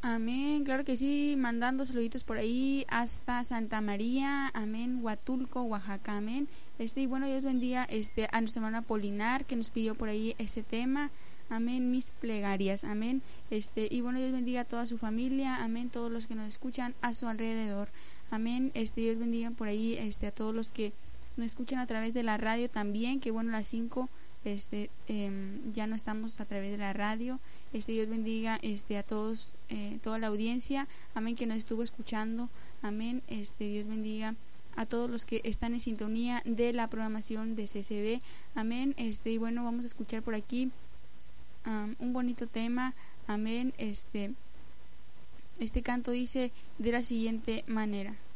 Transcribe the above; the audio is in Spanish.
Amén, claro que sí, mandando saluditos por ahí hasta Santa María, amén, Huatulco, Oaxaca, amén. Y bueno, Dios bendiga a nuestra hermana Polinar, que nos pidió por ahí ese tema, amén, mis plegarias, amén. Y bueno, Dios bendiga a toda su familia, amén, todos los que nos escuchan a su alrededor, amén. Dios bendiga por ahí a todos los que nos escuchan a través de la radio también, que bueno, a las 5 ya no estamos a través de la radio. Dios bendiga a todos, toda la audiencia, amén, que nos estuvo escuchando, amén. Dios bendiga a todos los que están en sintonía de la programación de CCB, amén. Y bueno, vamos a escuchar por aquí un bonito tema, amén. Este canto dice de la siguiente manera: